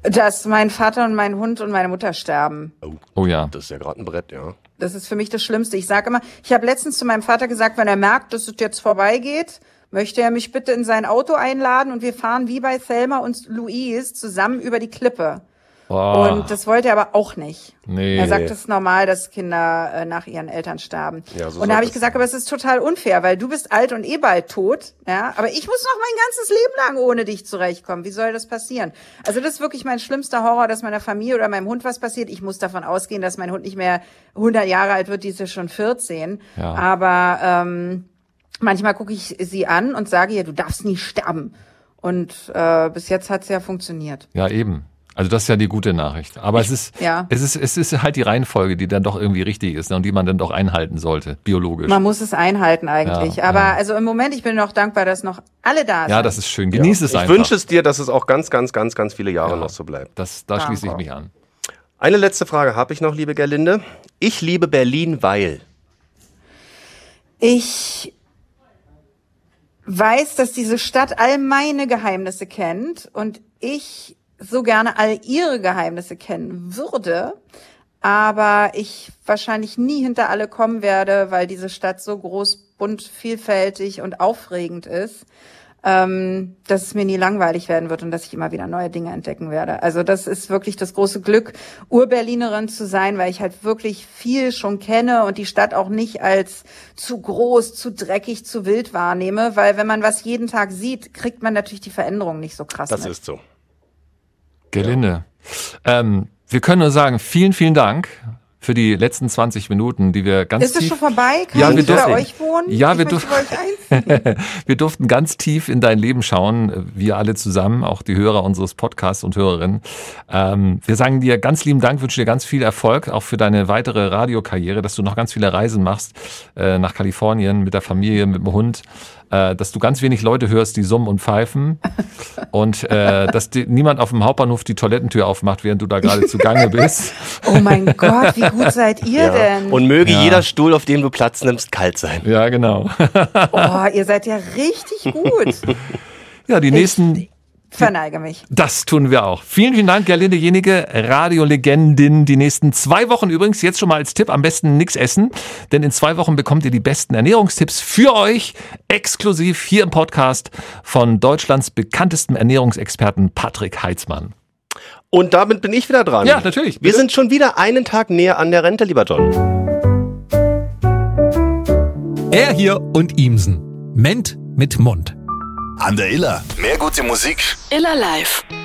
Dass mein Vater und mein Hund und meine Mutter sterben. Oh ja. Das ist ja gerade ein Brett, ja. Das ist für mich das Schlimmste. Ich sage immer, ich habe letztens zu meinem Vater gesagt, wenn er merkt, dass es jetzt vorbeigeht, möchte er mich bitte in sein Auto einladen und wir fahren wie bei Thelma und Louise zusammen über die Klippe. Oh. Und das wollte er aber auch nicht. Nee. Er sagt, es ist normal, dass Kinder nach ihren Eltern sterben. Ja, so und da habe ich das gesagt, aber es ist total unfair, weil du bist alt und bald tot. Ja, aber ich muss noch mein ganzes Leben lang ohne dich zurechtkommen. Wie soll das passieren? Also das ist wirklich mein schlimmster Horror, dass meiner Familie oder meinem Hund was passiert. Ich muss davon ausgehen, dass mein Hund nicht mehr 100 Jahre alt wird, die ist ja schon 14. Ja. Aber manchmal gucke ich sie an und sage ihr, du darfst nie sterben. Und bis jetzt hat's ja funktioniert. Ja, eben. Also das ist ja die gute Nachricht. Aber es ist halt die Reihenfolge, die dann doch irgendwie richtig ist, ne, und die man dann doch einhalten sollte, biologisch. Man muss es einhalten eigentlich. Ja, aber also im Moment, ich bin noch dankbar, dass noch alle da sind. Ja, das ist schön. Genieß es einfach. Ich wünsche es dir, dass es auch ganz, ganz, ganz, ganz viele Jahre noch so bleibt. Da schließe ich mich an. Eine letzte Frage habe ich noch, liebe Gerlinde. Ich liebe Berlin, weil... Ich weiß, dass diese Stadt all meine Geheimnisse kennt und ich so gerne all ihre Geheimnisse kennen würde, aber ich wahrscheinlich nie hinter alle kommen werde, weil diese Stadt so groß, bunt, vielfältig und aufregend ist, dass es mir nie langweilig werden wird und dass ich immer wieder neue Dinge entdecken werde. Also das ist wirklich das große Glück, Urberlinerin zu sein, weil ich halt wirklich viel schon kenne und die Stadt auch nicht als zu groß, zu dreckig, zu wild wahrnehme, weil wenn man was jeden Tag sieht, kriegt man natürlich die Veränderung nicht so krass Das mit. ist so. Gerlinde, wir können nur sagen, vielen, vielen Dank für die letzten 20 Minuten, die wir ganz tief... Ist es schon vorbei? Kann ja, ich bei euch wohnen? Ja, wir durften ganz tief in dein Leben schauen, wir alle zusammen, auch die Hörer unseres Podcasts und Hörerinnen. Wir sagen dir ganz lieben Dank, wünschen dir ganz viel Erfolg, auch für deine weitere Radiokarriere, dass du noch ganz viele Reisen machst nach Kalifornien mit der Familie, mit dem Hund, dass du ganz wenig Leute hörst, die summen und pfeifen und dass niemand auf dem Hauptbahnhof die Toilettentür aufmacht, während du da gerade zugange bist. Oh mein Gott, wie gut seid ihr denn? Und möge jeder Stuhl, auf dem du Platz nimmst, kalt sein. Ja, genau. Oh, ihr seid ja richtig gut. Ja, die nächsten... Verneige mich. Das tun wir auch. Vielen, vielen Dank, Gerlinde Jenige, Radiolegendin. Die nächsten 2 Wochen übrigens, jetzt schon mal als Tipp, am besten nichts essen, denn in 2 Wochen bekommt ihr die besten Ernährungstipps für euch, exklusiv hier im Podcast von Deutschlands bekanntestem Ernährungsexperten Patrick Heitzmann. Und damit bin ich wieder dran. Ja, natürlich. Wir sind schon wieder einen Tag näher an der Rente, lieber John. Er hier und Ihmsen. Ment mit Mund. An der Iller. Mehr gute Musik. Iller Live.